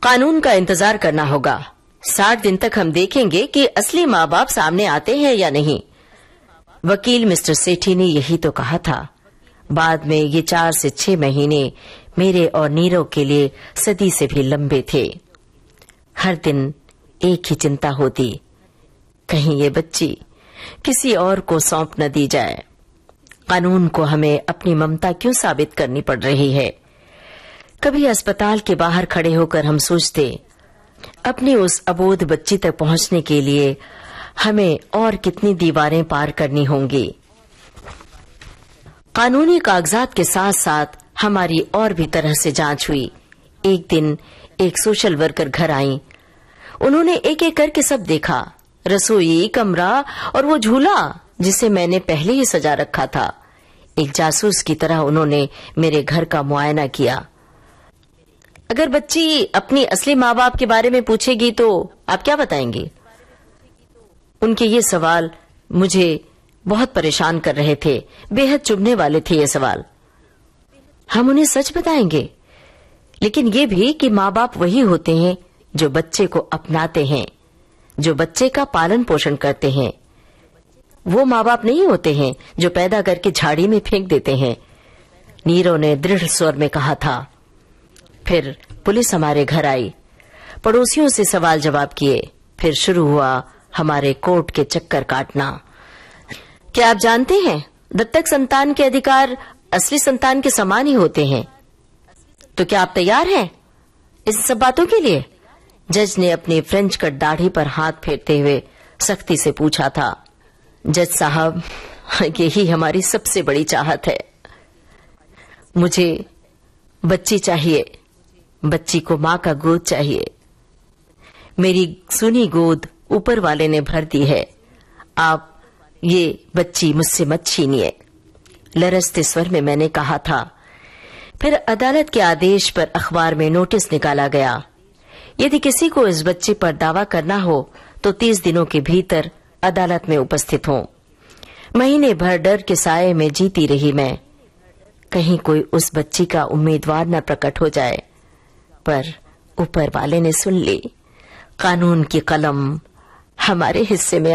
कानून का इंतजार करना होगा। 60 दिन तक हम देखेंगे कि असली माँ बाप सामने आते हैं या नहीं। वकील मिस्टर सेठी ने यही तो कहा था। बाद में ये 4 से 6 महीने मेरे और नीरव के लिए सदी से भी लंबे थे। हर दिन एक ही चिंता होती, कहीं ये बच्ची किसी और को सौंप न दी जाए। कानून को हमें अपनी ममता क्यों साबित करनी पड़ रही है? कभी अस्पताल के बाहर खड़े होकर हम सोचते, अपनी उस अबोध बच्ची तक पहुंचने के लिए हमें और कितनी दीवारें पार करनी होंगी। कानूनी कागजात के साथ साथ हमारी और भी तरह से जांच हुई। एक दिन एक सोशल वर्कर घर आई। उन्होंने एक एक करके सब देखा, रसोई, कमरा और वो झूला जिसे मैंने पहले ही सजा रखा था। एक जासूस की तरह उन्होंने मेरे घर का मुआयना किया। अगर बच्ची अपनी असली माँ बाप के बारे में पूछेगी तो आप क्या बताएंगी? उनके ये सवाल मुझे बहुत परेशान कर रहे थे, बेहद चुभने वाले थे ये सवाल। हम उन्हें सच बताएंगे, लेकिन ये भी कि माँ बाप वही होते हैं जो बच्चे को अपनाते हैं, जो बच्चे का पालन पोषण करते हैं। वो माँ बाप नहीं होते हैं जो पैदा करके झाड़ी में फेंक देते हैं, नीरव ने दृढ़ स्वर में कहा था। फिर पुलिस हमारे घर आई, पड़ोसियों से सवाल जवाब किए। फिर शुरू हुआ हमारे कोर्ट के चक्कर काटना। क्या आप जानते हैं, दत्तक संतान के अधिकार असली संतान के समान ही होते हैं। तो क्या आप तैयार हैं इन सब बातों के लिए? जज ने अपनी फ्रेंच कट दाढ़ी पर हाथ फेरते हुए सख्ती से पूछा था। जज साहब, यही हमारी सबसे बड़ी चाहत है। मुझे बच्ची चाहिए, बच्ची को माँ का गोद चाहिए। मेरी सुनी गोद ऊपर वाले ने भर दी है, आप ये बच्ची मुझसे मत छीनिए, लरजते स्वर में मैंने कहा था। फिर अदालत के आदेश पर अखबार में नोटिस निकाला गया। यदि किसी को इस बच्चे पर दावा करना हो तो 30 दिनों के भीतर अदालत में उपस्थित हो। महीने भर डर के साये में जीती रही मैं, कहीं कोई उस बच्ची का उम्मीदवार न प्रकट हो जाए। पर ऊपर वाले ने सुन ली, कानून की कलम हमारे हिस्से में